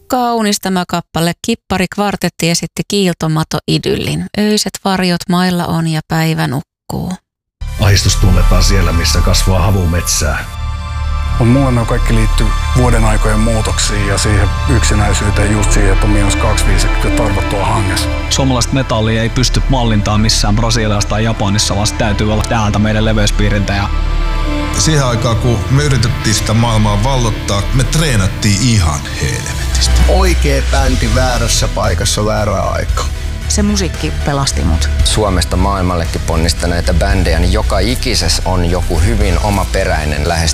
kaunis tämä kappale. Kippari Kvartetti esitti Kiiltomato-idyllin. Öiset varjot mailla on ja päivä nukkuu. Ahdistus tunnetaan siellä, missä kasvaa havumetsää. Mulla ne kaikki liittyy vuoden aikojen muutoksiin ja siihen yksinäisyyteen, just siihen, että on -250 ja tarvottua hangessa. Suomalaista metallia ei pysty mallintaan missään Brasiliassa tai Japanissa, vaan se täytyy olla täältä meidän leveyspiiriltä. Siihen aikaan, kun me yritettiin sitä maailmaa vallottaa, me treenattiin ihan helvetistä. Oikea bändi väärässä paikassa väärään aikaan. Se musiikki pelasti mut. Suomesta maailmallekin ponnistaneita bändejä, niin joka ikisessä on joku hyvin omaperäinen lähestymistapa